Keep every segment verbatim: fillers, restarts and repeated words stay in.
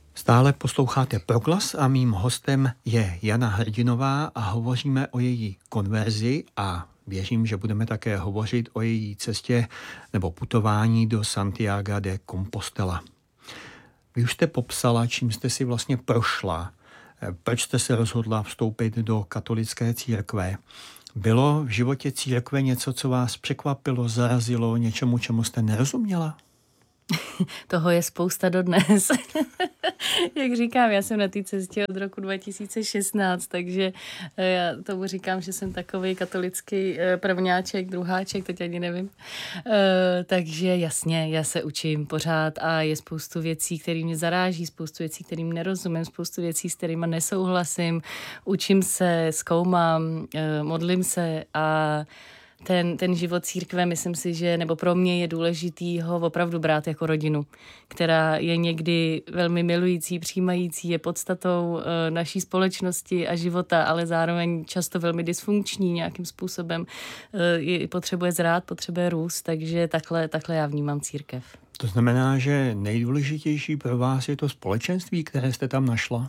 Stále posloucháte Proglas a mým hostem je Jana Hrdinová a hovoříme o její konverzi a věřím, že budeme také hovořit o její cestě nebo putování do Santiago de Compostela. Vy už jste popsala, čím jste si vlastně prošla, proč jste se rozhodla vstoupit do katolické církve. Bylo v životě církve něco, co vás překvapilo, zarazilo, něčemu, čemu jste nerozuměla? Toho je spousta dodnes. Jak říkám, já jsem na té cestě od roku dva tisíce šestnáct, takže já tomu říkám, že jsem takový katolický prvňáček, druháček, teď ani nevím. Takže jasně, já se učím pořád a je spoustu věcí, které mě zaráží, spoustu věcí, kterým nerozumím, spoustu věcí, s kterými nesouhlasím. Učím se, zkoumám, modlím se a Ten, ten život církve, myslím si, že nebo pro mě je důležitý ho opravdu brát jako rodinu, která je někdy velmi milující, přijímající, je podstatou e, naší společnosti a života, ale zároveň často velmi dysfunkční nějakým způsobem. E, je, potřebuje zrát, potřebuje růst, takže takhle, takhle já vnímám církev. To znamená, že nejdůležitější pro vás je to společenství, které jste tam našla?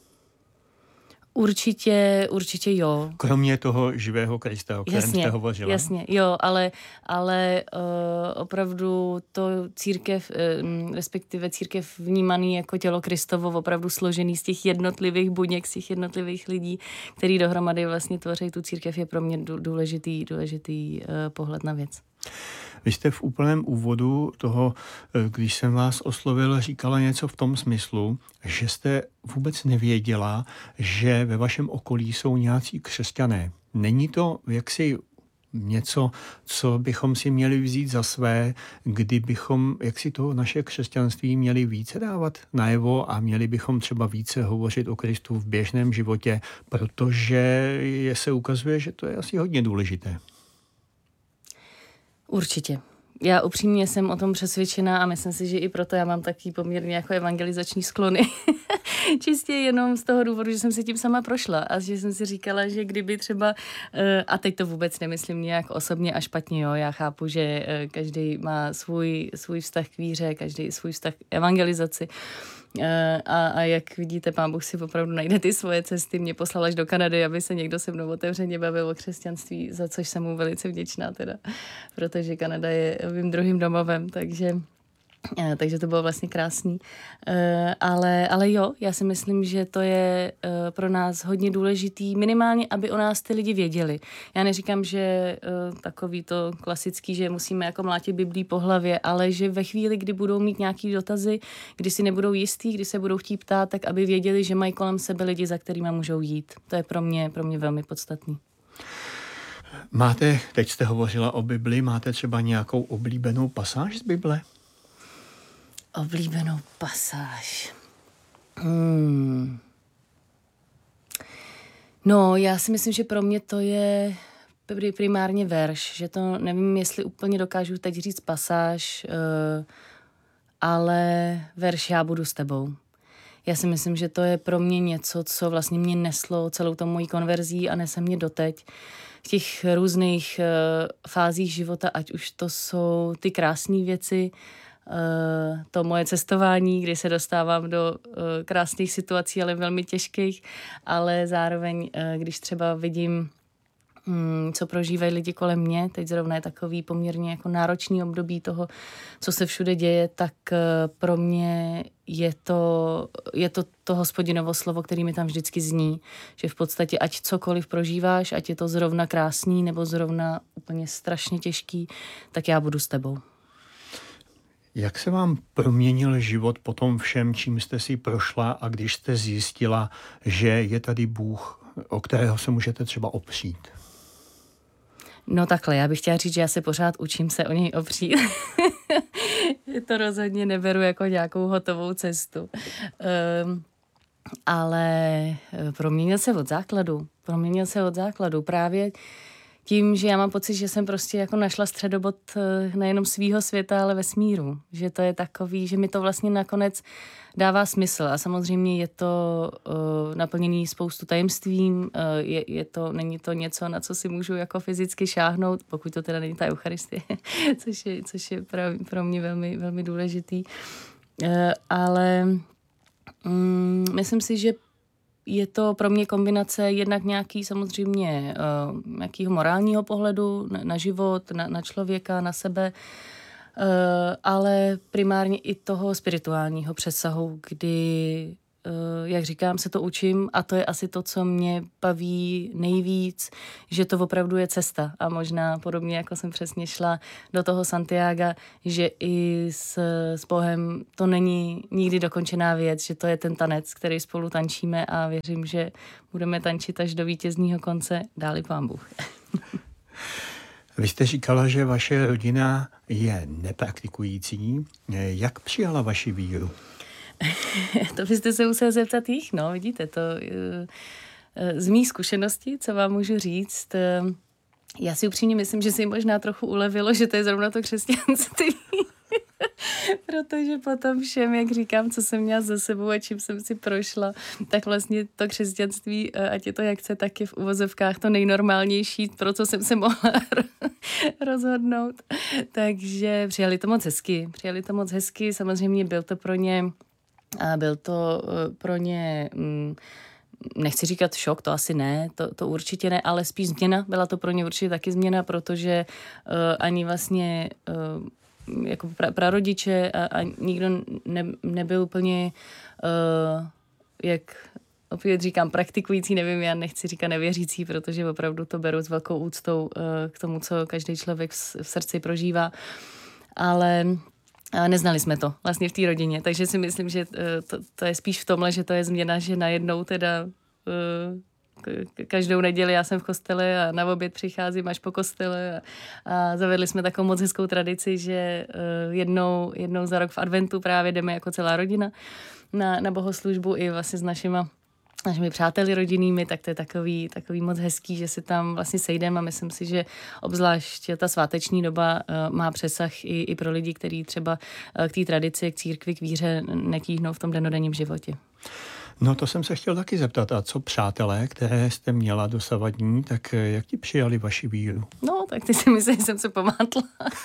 Určitě, určitě jo. Kromě toho živého Krista, o kterém jasně, jste hovořila. Jasně, jo, ale, ale uh, opravdu to církev, uh, respektive církev vnímaný jako tělo Kristovo, opravdu složený z těch jednotlivých buněk, z těch jednotlivých lidí, který dohromady vlastně tvoří tu církev, je pro mě důležitý, důležitý uh, pohled na věc. Vy jste v úplném úvodu toho, když jsem vás oslovil, říkala něco v tom smyslu, že jste vůbec nevěděla, že ve vašem okolí jsou nějací křesťané. Není to jaksi něco, co bychom si měli vzít za své, kdybychom jaksi to naše křesťanství měli více dávat najevo a měli bychom třeba více hovořit o Kristu v běžném životě, protože je se ukazuje, že to je asi hodně důležité. Určitě. Já upřímně jsem o tom přesvědčená a myslím si, že i proto já mám taky poměrně jako evangelizační sklony. Čistě jenom z toho důvodu, že jsem si tím sama prošla a že jsem si říkala, že kdyby třeba, a teď to vůbec nemyslím nějak osobně a špatně, jo, já chápu, že každý má svůj, svůj vztah k víře, každý svůj vztah k evangelizaci. A, a jak vidíte, Pán Bůh si opravdu najde ty svoje cesty. Mě poslal až do Kanady, aby se někdo se mnou otevřeně bavil o křesťanství, za což jsem mu velice vděčná teda, protože Kanada je mým druhým domovem, takže... Takže to bylo vlastně krásný. Ale, ale jo, já si myslím, že to je pro nás hodně důležitý, minimálně, aby o nás ty lidi věděli. Já neříkám, že takový to klasický, že musíme jako mlátit Biblí po hlavě, ale že ve chvíli, kdy budou mít nějaký dotazy, kdy si nebudou jistý, kdy se budou chtít ptát, tak aby věděli, že mají kolem sebe lidi, za kterýma můžou jít. To je pro mě, pro mě velmi podstatný. Máte, teď jste hovořila o Bibli, máte třeba nějakou oblíbenou pasáž z Bible? Oblíbenou pasáž. Hmm. No, já si myslím, že pro mě to je primárně verš, že to nevím, jestli úplně dokážu teď říct pasáž, ale verš Já budu s tebou. Já si myslím, že to je pro mě něco, co vlastně mě neslo celou tou mojí konverzí a nese mě doteď v těch různých fázích života, ať už to jsou ty krásné věci, Uh, to moje cestování, kdy se dostávám do uh, krásných situací, ale velmi těžkých, ale zároveň, uh, když třeba vidím, um, co prožívají lidi kolem mě, teď zrovna je takový poměrně jako náročný období toho, co se všude děje, tak uh, pro mě je to, je to to Hospodinovo slovo, který mi tam vždycky zní, že v podstatě ať cokoliv prožíváš, ať je to zrovna krásný nebo zrovna úplně strašně těžký, tak já budu s tebou. Jak se vám proměnil život po tom všem, čím jste si prošla a když jste zjistila, že je tady Bůh, o kterého se můžete třeba opřít? No takhle, já bych chtěla říct, že já se pořád učím se o něj opřít. To rozhodně neberu jako nějakou hotovou cestu. Um, ale proměnil se od základu. Proměnil se od základu právě tím, že já mám pocit, že jsem prostě jako našla středobod nejenom svýho světa, ale vesmíru. Že to je takový, že mi to vlastně nakonec dává smysl. A samozřejmě je to uh, naplněný spoustu tajemstvím, uh, je, je to, není to něco, na co si můžu jako fyzicky šáhnout, pokud to teda není ta Eucharistie, což je, což je pro, pro mě velmi, velmi důležitý. Uh, ale Mm, myslím si, že je to pro mě kombinace jednak nějaký samozřejmě uh, nějakého morálního pohledu na, na život, na, na člověka, na sebe, uh, ale primárně i toho spirituálního přesahu, kdy, uh, jak říkám, se to učím a to je asi to, co mě baví nejvíc, že to opravdu je cesta a možná podobně, jako jsem přesně šla do toho Santiaga, že i s, s Bohem to není nikdy dokončená věc, že to je ten tanec, který spolu tančíme a věřím, že budeme tančit až do vítězního konce, dáli pán Bůh. Vy jste říkala, že vaše rodina je nepraktikující. Jak přijala vaši víru? To byste se museli zeptat jich, no, vidíte, to z mých zkušeností, co vám můžu říct, já si upřímně myslím, že si jim možná trochu ulevilo, že to je zrovna to křesťanství. Protože potom všem, jak říkám, co jsem měla za sebou a čím jsem si prošla, tak vlastně to křesťanství, ať je to jak chce, tak je v uvozovkách to nejnormálnější, pro co jsem se mohla rozhodnout. Takže přijali to moc hezky. Přijali to moc hezky, samozřejmě byl to pro ně, byl to pro ně... Mm, nechci říkat šok, to asi ne, to, to určitě ne, ale spíš změna. Byla to pro ně určitě taky změna, protože uh, ani vlastně uh, jako pra, prarodiče a, a nikdo ne, nebyl úplně, uh, jak opět říkám, praktikující, nevím, já nechci říkat nevěřící, protože opravdu to beru s velkou úctou uh, k tomu, co každý člověk v, v srdci prožívá, ale a neznali jsme to vlastně v té rodině, takže si myslím, že to, to je spíš v tomhle, že to je změna, že najednou teda uh, každou neděli já jsem v kostele a na oběd přicházím až po kostele a, a zavedli jsme takovou moc hezkou tradici, že uh, jednou, jednou za rok v adventu právě jdeme jako celá rodina na, na bohoslužbu i vlastně s našima našimi přáteli rodinnými, tak to je takový, takový moc hezký, že si tam vlastně sejdeme a myslím si, že obzvlášť ta sváteční doba uh, má přesah i, i pro lidi, kteří třeba uh, k té tradici, k církvi, k víře netíhnou v tom dennodenním životě. No to jsem se chtěl taky zeptat, a co přátelé, které jste měla dosavadní, tak jak ti přijali vaši víru? No, tak ty si myslíš, že jsem se památla.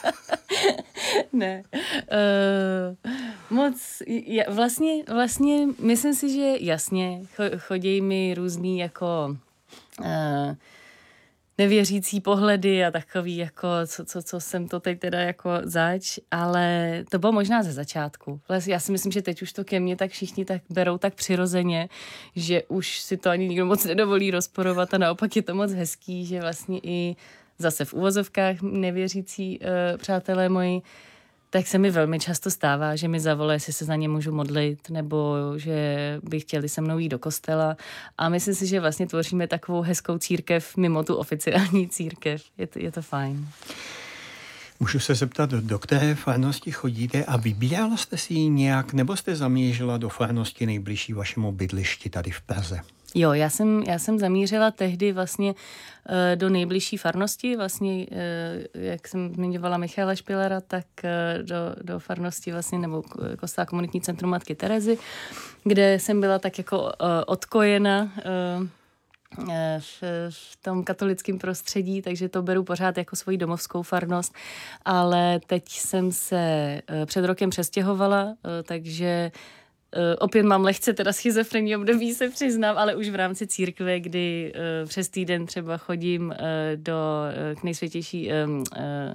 Ne. Uh, moc, ja, vlastně, vlastně myslím si, že jasně, chodí mi různý jako uh, nevěřící pohledy a takový jako, co, co, co jsem to teď teda jako zač, ale to bylo možná ze začátku. Já si myslím, že teď už to ke mně tak všichni tak berou tak přirozeně, že už si to ani nikdo moc nedovolí rozporovat a naopak je to moc hezký, že vlastně i zase v uvozovkách nevěřící uh, přátelé moji, tak se mi velmi často stává, že mi zavolají, jestli se za ně můžu modlit, nebo že by chtěli se mnou jít do kostela. A myslím si, že vlastně tvoříme takovou hezkou církev mimo tu oficiální církev. Je to, je to fajn. Můžu se zeptat, do které farnosti chodíte a vybírala jste si ji nějak, nebo jste zamířila do farnosti nejbližší vašemu bydlišti tady v Praze? Jo, já jsem, já jsem zamířila tehdy vlastně uh, do nejbližší farnosti, vlastně, uh, jak jsem zmiňovala Michaela Špilera, tak uh, do, do farnosti vlastně, nebo kostela Komunitní centrum Matky Terezy, kde jsem byla tak jako uh, odkojena uh, v, v tom katolickém prostředí, takže to beru pořád jako svoji domovskou farnost, ale teď jsem se uh, před rokem přestěhovala, uh, takže Uh, opět mám lehce teda schizofrenní období, se přiznám, ale už v rámci církve, kdy uh, přes týden třeba chodím uh, do, uh, k nejsvětější um, uh,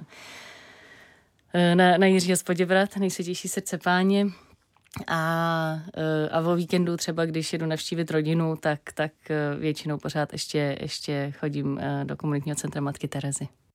na, na Jiřího z Poděbrad, nejsvětější srdce Páně. A, uh, a o víkendu třeba, když jedu navštívit rodinu, tak, tak uh, většinou pořád ještě, ještě chodím uh, do komunitního centra Matky Terezy.